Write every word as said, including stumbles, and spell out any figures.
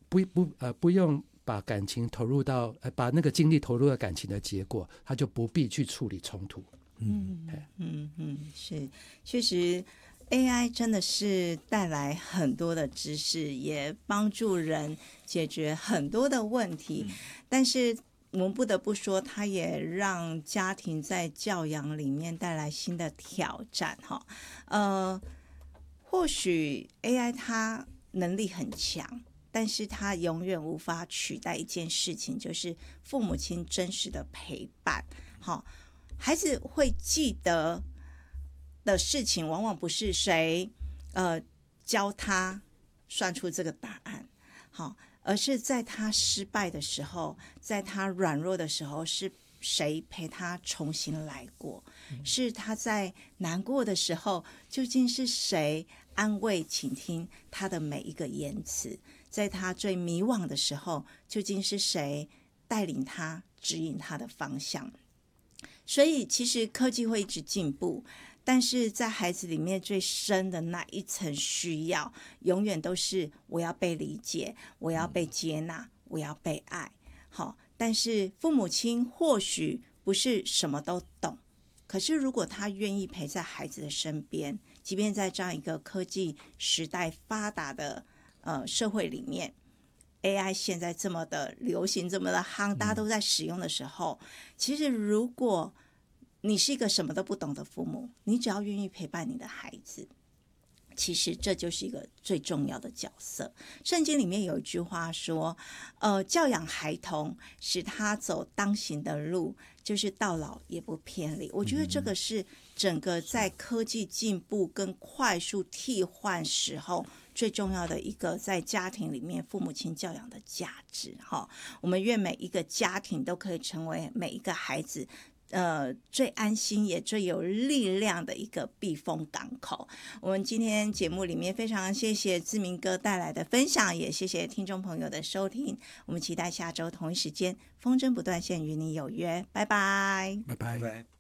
不不呃不用把感情投入到呃把那个精力投入到感情的结果，他就不必去处理冲突。 嗯嗯嗯，是，确实 A I 真的是带来很多的知识，也帮助人解决很多的问题，嗯、但是我们不得不说，它也让家庭在教养里面带来新的挑战哈。呃，或许 A I 它能力很强，但是它永远无法取代一件事情，就是父母亲真实的陪伴。好，孩子会记得的事情，往往不是谁呃教他算出这个答案，好，而是在他失败的时候，在他软弱的时候，是谁陪他重新来过？是他在难过的时候，究竟是谁安慰、倾听他的每一个言辞？在他最迷惘的时候，究竟是谁带领他、指引他的方向？所以，其实科技会一直进步，但是在孩子里面最深的那一层需要，永远都是我要被理解，我要被接纳，我要被爱。好，但是父母亲或许不是什么都懂，可是如果他愿意陪在孩子的身边，即便在这样一个科技时代发达的呃社会里面， A I 现在这么的流行，这么的夯，大家都在使用的时候，其实如果你是一个什么都不懂的父母，你只要愿意陪伴你的孩子，其实这就是一个最重要的角色。圣经里面有一句话说，呃，教养孩童，使他走当行的路，就是到老也不偏离。我觉得这个是整个在科技进步跟快速替换时候最重要的一个在家庭里面父母亲教养的价值。我们愿每一个家庭都可以成为每一个孩子呃，最安心也最有力量的一个避风港口。我们今天节目里面非常谢谢志明哥带来的分享，也谢谢听众朋友的收听。我们期待下周同一时间风筝不断线与你有约，拜拜， 拜拜。 拜拜。